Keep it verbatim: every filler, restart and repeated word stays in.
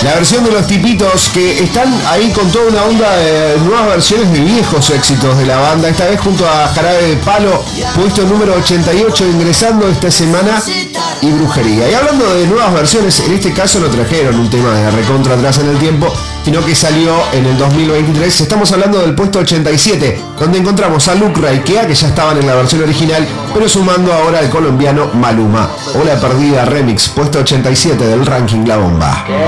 La versión de Los Tipitos, que están ahí con toda una onda de nuevas versiones de viejos éxitos de la banda, esta vez junto a Jarabe de Palo, puesto número ochenta y ocho, ingresando esta semana, y Brujería. Y hablando de nuevas versiones, en este caso no trajeron un tema de recontra atrás en el tiempo, sino que salió en el dos mil veintitrés. Estamos hablando del puesto ochenta y siete, donde encontramos a Luke Raikea, que ya estaban en la versión original, pero sumando ahora al colombiano Maluma. Ola Perdida Remix, puesto ochenta y siete del ranking La Bomba.